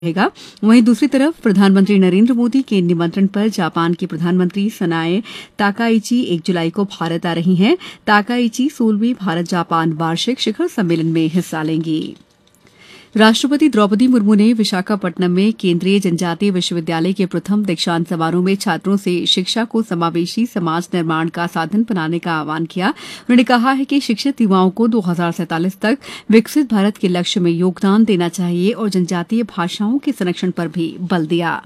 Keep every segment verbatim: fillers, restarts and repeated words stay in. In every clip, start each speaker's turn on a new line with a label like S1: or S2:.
S1: रहेगा। वहीं दूसरी तरफ प्रधानमंत्री नरेंद्र मोदी के निमंत्रण पर जापान की प्रधानमंत्री सनाए ताकाइची एक जुलाई को भारत आ रही हैं। ताकाइची सोलहवें भारत जापान वार्षिक शिखर सम्मेलन में हिस्सा लेंगी। राष्ट्रपति द्रौपदी मुर्मू ने विशाखापट्टनम में केंद्रीय जनजातीय विश्वविद्यालय के प्रथम दीक्षांत समारोह में छात्रों से शिक्षा को समावेशी समाज निर्माण का साधन बनाने का आह्वान किया। उन्होंने कहा है कि शिक्षित युवाओं को दो हजार सैंतालीस तक विकसित भारत के लक्ष्य में योगदान देना चाहिए और जनजातीय भाषाओं के संरक्षण पर भी बल दिया।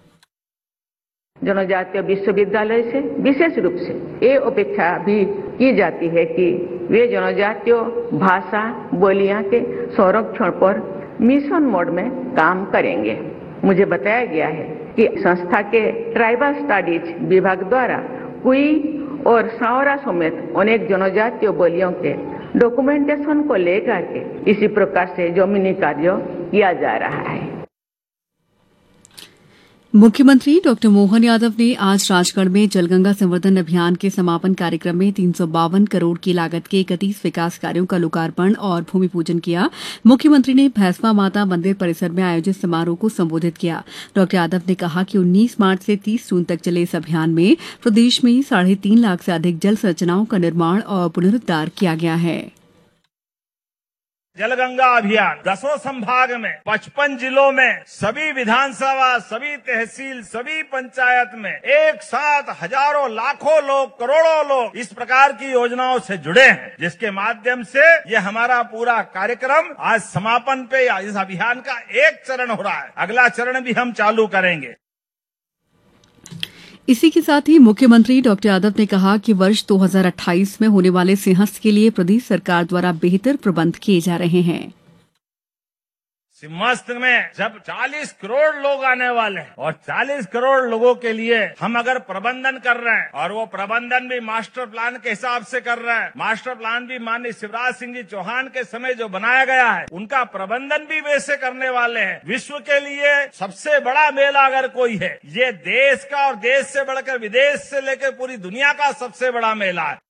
S2: जनजातीय विश्वविद्यालय से विशेष रूप से ये अपेक्षा भी की जाती है कि वे जनजातीय भाषा बोलियां के संरक्षण पर मिशन मोड में काम करेंगे। मुझे बताया गया है कि संस्था के ट्राइबल स्टडीज विभाग द्वारा कुई और सावरा समेत अनेक जनजातीय बोलियों के डॉक्यूमेंटेशन को लेकर के इसी प्रकार से जमीनी कार्य किया जा रहा है।
S1: मुख्यमंत्री डॉक्टर मोहन यादव ने आज राजगढ़ में जलगंगा संवर्धन अभियान के समापन कार्यक्रम में तीन सौ बावन करोड़ की लागत के इकतीस विकास कार्यों का लोकार्पण और भूमि पूजन किया। मुख्यमंत्री ने भैंसवा माता मंदिर परिसर में आयोजित समारोह को संबोधित किया। डॉक्टर यादव ने कहा कि उन्नीस मार्च से तीस जून तक चले इस अभियान में प्रदेश में साढ़े तीन लाख से अधिक जल संरचनाओं का निर्माण और पुनरुद्धार किया गया है।
S3: जलगंगा अभियान दसों संभाग में पचपन जिलों में सभी विधानसभा, सभी तहसील, सभी पंचायत में एक साथ हजारों लाखों लोग, करोड़ों लोग इस प्रकार की योजनाओं से जुड़े हैं, जिसके माध्यम से ये हमारा पूरा कार्यक्रम आज समापन पे इस अभियान का एक चरण हो रहा है। अगला चरण भी हम चालू करेंगे।
S1: इसी के साथ ही मुख्यमंत्री डॉक्टर यादव ने कहा कि वर्ष दो हजार अट्ठाईस में होने वाले सिंहस्थ के लिए प्रदेश सरकार द्वारा बेहतर प्रबंध किए जा रहे हैं।
S3: सिंहस्थ में जब चालीस करोड़ लोग आने वाले हैं और चालीस करोड़ लोगों के लिए हम अगर प्रबंधन कर रहे हैं और वो प्रबंधन भी मास्टर प्लान के हिसाब से कर रहे हैं, मास्टर प्लान भी माननीय शिवराज सिंह जी चौहान के समय जो बनाया गया है उनका प्रबंधन भी वैसे करने वाले हैं। विश्व के लिए सबसे बड़ा मेला अगर कोई है ये देश का और देश से बढ़कर विदेश से लेकर पूरी दुनिया का सबसे बड़ा मेला है।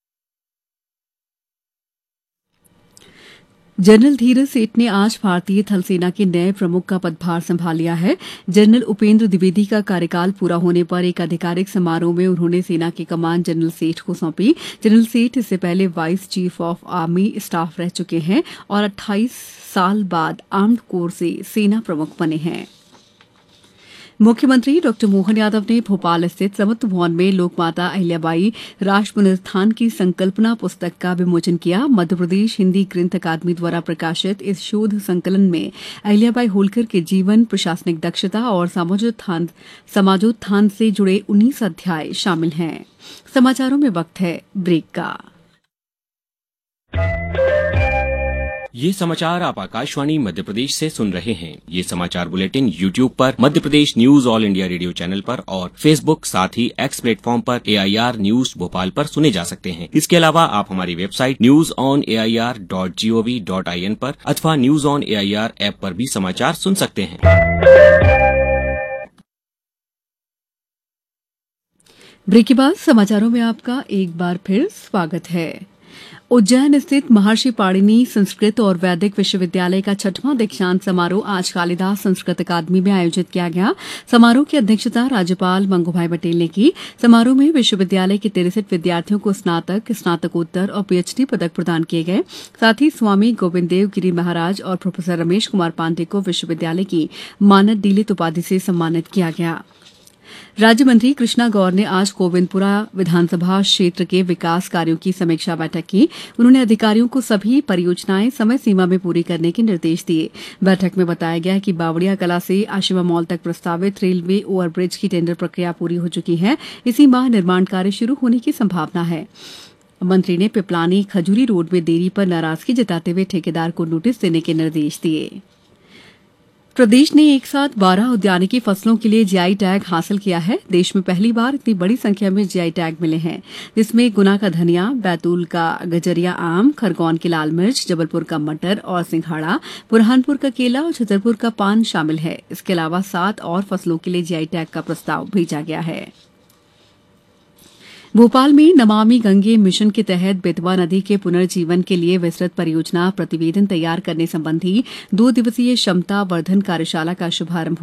S1: जनरल धीरज सेठ ने आज भारतीय थल सेना के नए प्रमुख का पदभार संभाल लिया है। जनरल उपेंद्र द्विवेदी का कार्यकाल पूरा होने पर एक आधिकारिक समारोह में उन्होंने सेना की कमान जनरल सेठ को सौंपी। जनरल सेठ इससे पहले vice chief of army staff रह चुके हैं और अट्ठाईस साल बाद आर्म्ड कोर से सेना प्रमुख बने हैं। मुख्यमंत्री डॉक्टर मोहन यादव ने भोपाल स्थित समत्व भवन में लोकमाता अहिल्याबाई राष्ट्र पुनरुत्थान की संकल्पना पुस्तक का विमोचन किया। मध्यप्रदेश हिंदी ग्रंथ अकादमी द्वारा प्रकाशित इस शोध संकलन में अहिल्याबाई होलकर के जीवन, प्रशासनिक दक्षता और समाजोत्थान समाजोत्थान से जुड़े उन्नीस अध्याय शामिल हैं। समाचारों में वक्त है ब्रेक का।
S4: ये समाचार आप आकाशवाणी मध्य प्रदेश से सुन रहे हैं। ये समाचार बुलेटिन यूट्यूब पर Madhya Pradesh news all India radio channel पर और फेसबुक साथ ही एक्स प्लेटफॉर्म पर ए आई आर न्यूज भोपाल पर सुने जा सकते हैं। इसके अलावा आप हमारी website news on A I R dot G O V dot I N पर अथवा news on A I R app पर भी समाचार सुन सकते हैं।
S1: ब्रेक के बाद समाचारों में आपका एक बार फिर स्वागत है। उज्जैन स्थित महर्षि पाणिनि संस्कृत और वैदिक विश्वविद्यालय का छठवां दीक्षांत समारोह आज कालिदास संस्कृत अकादमी में आयोजित किया गया। समारोह की अध्यक्षता राज्यपाल मंगूभाई पटेल ने की। समारोह में विश्वविद्यालय के तिरसठ विद्यार्थियों को स्नातक, स्नातकोत्तर और पीएचडी पदक प्रदान किए गए। साथ ही स्वामी गोविंद देव गिरी महाराज और प्रोफेसर रमेश कुमार पांडे को विश्वविद्यालय की मानद डीलित उपाधि से सम्मानित किया गया। राज्य मंत्री कृष्णा गौर ने आज गोविंदपुरा विधानसभा क्षेत्र के विकास कार्यों की समीक्षा बैठक की। उन्होंने अधिकारियों को सभी परियोजनाएं समय सीमा में पूरी करने के निर्देश दिए। बैठक में बताया गया कि बावड़िया कला से आशिमा मॉल तक प्रस्तावित रेलवे ओवरब्रिज की टेंडर प्रक्रिया पूरी हो चुकी है। इसी माह निर्माण कार्य शुरू होने की संभावना है। मंत्री ने पिपलानी खजूरी रोड में देरी पर नाराजगी जताते हुए ठेकेदार को नोटिस देने के निर्देश दिए। प्रदेश ने एक साथ बारह उद्यानिकी फसलों के लिए जीआई टैग हासिल किया है। देश में पहली बार इतनी बड़ी संख्या में जीआई टैग मिले हैं, जिसमें गुना का धनिया, बैतूल का गजरिया आम, खरगोन की लाल मिर्च, जबलपुर का मटर और सिंघाड़ा, बुरहानपुर का केला और छतरपुर का पान शामिल है। इसके अलावा सात और फसलों के लिए जीआई टैग का प्रस्ताव भेजा गया है। भोपाल में नमामि गंगे मिशन के तहत बेतवा नदी के पुनर्जीवन के लिए विस्तृत परियोजना प्रतिवेदन तैयार करने संबंधी दो दिवसीय क्षमता वर्धन कार्यशाला का शुभारंभ